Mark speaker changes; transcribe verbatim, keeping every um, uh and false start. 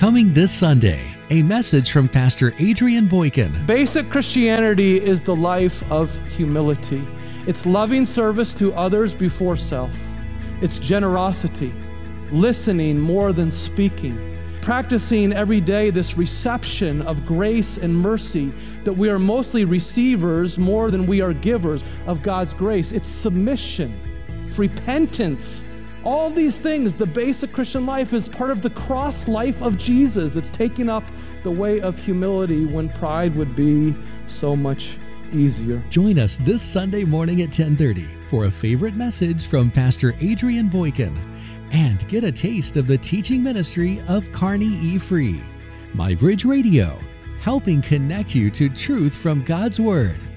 Speaker 1: Coming this Sunday, a message from Pastor Adrian Boykin.
Speaker 2: Basic Christianity is the life of humility. It's loving service to others before self. It's generosity, listening more than speaking, practicing every day this reception of grace and mercy, that we are mostly receivers more than we are givers of God's grace. It's submission, repentance. All these things, the basic Christian life is part of the cross life of Jesus. It's taking up the way of humility when pride would be so much easier.
Speaker 1: Join us this Sunday morning at ten thirty for a favorite message from Pastor Adrian Boykin and get a taste of the teaching ministry of Carney E. Free. MyBridge Radio, helping connect you to truth from God's Word.